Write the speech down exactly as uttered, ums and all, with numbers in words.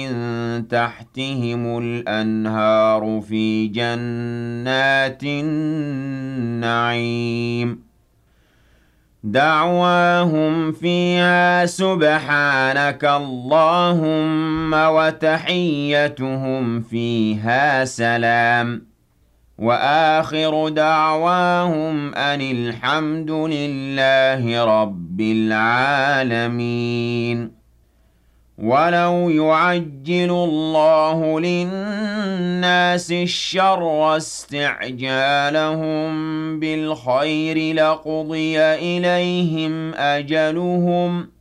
مِن تَحْتِهِمُ الْأَنْهَارُ فِي جَنَّاتِ النَّعِيمِ دَعْوَاهُمْ فِيهَا سُبْحَانَكَ اللَّهُمَّ وَتَحِيَّتُهُمْ فِيهَا سَلَامٌ وَآخِرُ دَعْوَاهُمْ أَنِ الْحَمْدُ لِلَّهِ رَبِّ الْعَالَمِينَ وَلَوْ يُعَجِّلُ اللَّهُ لِلنَّاسِ الشَّرَّ اسْتِعْجَالَهُم بِالْخَيْرِ لَقُضِيَ إِلَيْهِمْ أَجَلُهُمْ